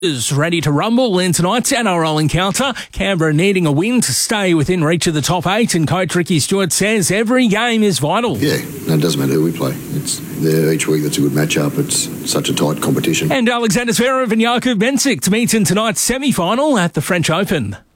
Is ready to rumble in tonight's NRL encounter. Canberra needing a win to stay within reach of the top 8, and coach Ricky Stewart says every game is vital. Yeah, no, it doesn't matter who we play. It's there each week. That's a good matchup. It's such a tight competition. And Alexander Zverev and Jakub Mensik to meet in tonight's semi-final at the French Open.